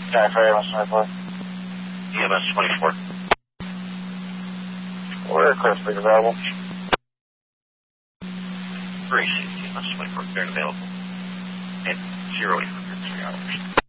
Sky Ferry, EMS 24. EMS 24. Where aircraft is available? Gracie, EMS 24, cleared available. And 0800 3 hours.